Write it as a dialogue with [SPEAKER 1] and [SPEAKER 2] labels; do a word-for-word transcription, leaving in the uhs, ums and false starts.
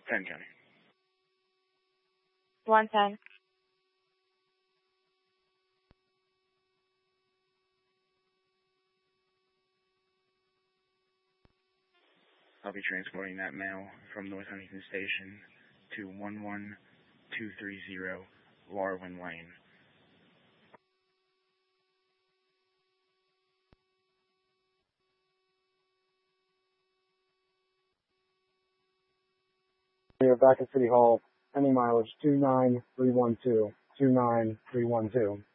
[SPEAKER 1] ten County.
[SPEAKER 2] one ten.
[SPEAKER 1] I'll be transporting that mail from North Huntington Station to one one two three zero Larwin Lane.
[SPEAKER 3] You're back at City Hall, pending mileage two nine three one two, two nine three one two.